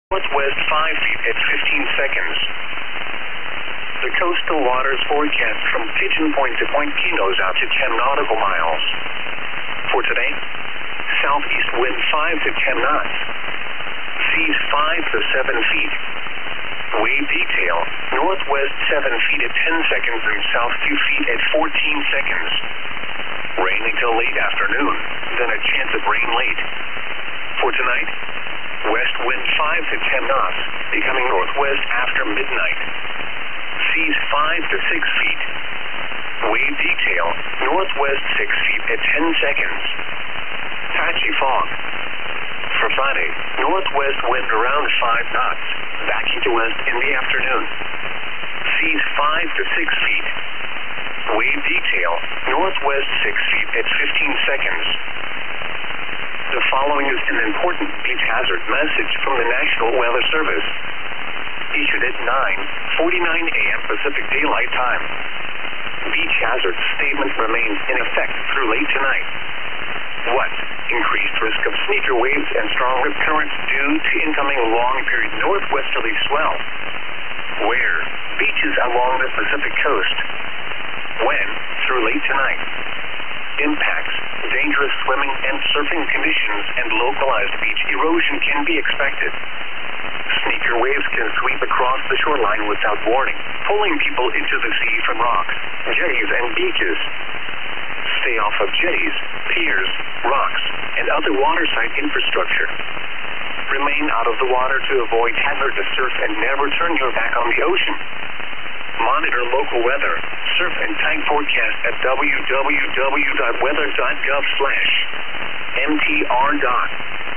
Northwest 5 feet at 15 seconds. The coastal waters forecast from Pigeon Point to Point Pinos out to 10 nautical miles. For today, southeast wind 5 to 10 knots. Seas 5 to 7 feet. Wave detail, northwest 7 feet at 10 seconds and south 2 feet at 14 seconds. Rain until late afternoon, then a chance of rain late. For tonight, west wind 5 to 10 knots, becoming northwest after midnight. Seas 5 to 6 feet. Wave detail, northwest 6 feet at 10 seconds. Patchy fog. For Friday, northwest wind around 5 knots, backing to west in the afternoon. Seas 5 to 6 feet. Wave detail, northwest 6 feet at 15 seconds. The following is an important beach hazard message from the National Weather Service. Issued at 9:49 a.m. Pacific Daylight Time. Beach hazard statement remains in effect through late tonight. What? Increased risk of sneaker waves and strong rip currents due to incoming long-period northwesterly swell. Where? Beaches along the Pacific coast. When? Through late tonight. Impacts, dangerous swimming and surfing conditions, and localized beach erosion can be expected. Sneaker waves can sweep across the shoreline without warning, pulling people into the sea from rocks, jetties, and beaches. Stay off of jetties, piers, rocks, and other waterside infrastructure. Remain out of the water to avoid hazardous surf and never turn your back on the ocean. Monitor local weather, surf and tide forecast at www.weather.gov/MTR.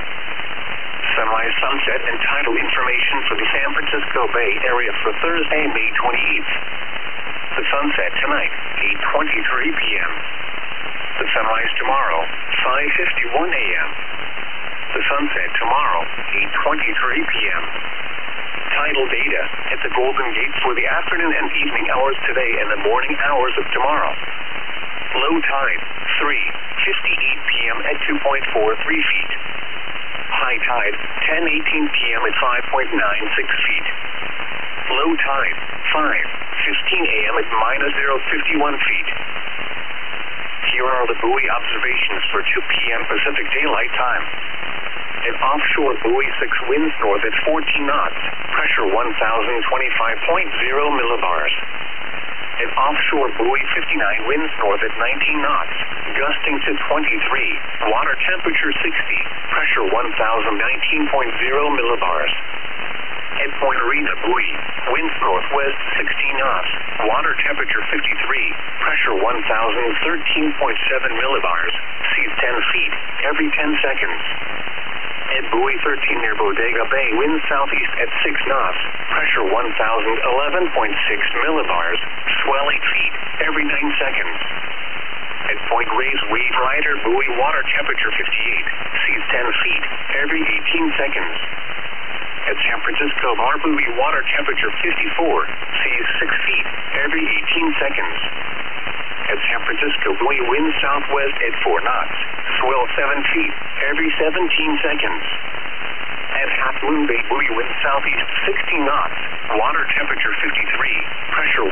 Sunrise, sunset, and tidal information for the San Francisco Bay Area for Thursday, May 28th. The sunset tonight, 8:23 p.m. The sunrise tomorrow, 5:51 a.m. The sunset tomorrow, 8:23 p.m. Tidal data at the Golden Gate for the afternoon and evening hours today and the morning hours of tomorrow. Low tide, 3:58 p.m. at 2.43 feet. High tide, 10:18 p.m. at 5.96 feet. Low tide, 5:15 a.m. at -0.51 feet. Here are the buoy observations for 2 p.m. Pacific Daylight Time. An offshore buoy 6 winds north at 14 knots, pressure 1,025.0 millibars. An offshore buoy 59 winds north at 19 knots, gusting to 23, water temperature 60, pressure 1,019.0 millibars. At Point Arena buoy, winds northwest 16 knots, water temperature 53, pressure 1,013.7 millibars, seas 10 feet, every 10 seconds. At buoy 13 near Bodega Bay, winds southeast at 6 knots, pressure 1,011.6 millibars, swell 8 feet, every 9 seconds. At Point Reyes Wave Rider buoy, water temperature 58, seas 10 feet, every 18 seconds. At San Francisco Bar buoy, water temperature 54, seas 6 feet, every 18 seconds. At San Francisco buoy, wind southwest at 4 knots, swell 7 feet, every 17 seconds. At Half Moon Bay buoy, wind southeast 16 knots, water temperature 53, pressure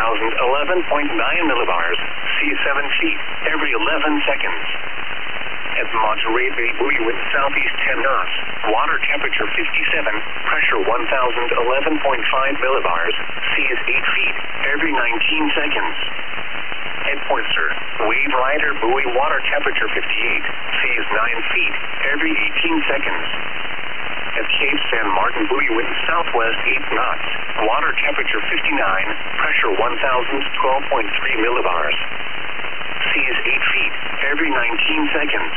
1,011.9 millibars, seas 7 feet, every 11 seconds. At Monterey Bay buoy, wind southeast 10 knots, water temperature 57, pressure 1,011.5 millibars, seas 8 feet, every 19 seconds. At Point Sur, Wave Rider buoy, water temperature 58, seas 9 feet, every 18 seconds. At Cape San Martin buoy, wind southwest 8 knots, water temperature 59, pressure 1,012.3 millibars. Seas 8 feet, every 19 seconds.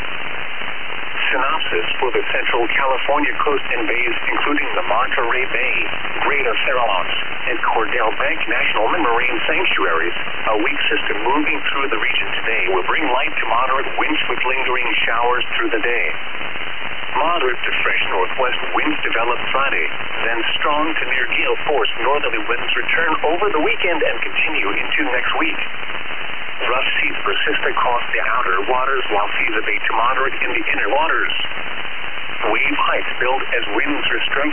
Synopsis for the Central California coast and bays, including the Monterey Bay, Greater Farallones, and Cordell Bank National Marine Sanctuaries. A weak system moving through the region today will bring light to moderate winds with lingering showers through the day. Moderate to fresh northwest winds develop Friday, then strong to near gale force northerly winds return over the weekend and continue into next week. Rough seas persist across the outer waters while seas abate to moderate in the inner waters. Wave heights build as winds restrict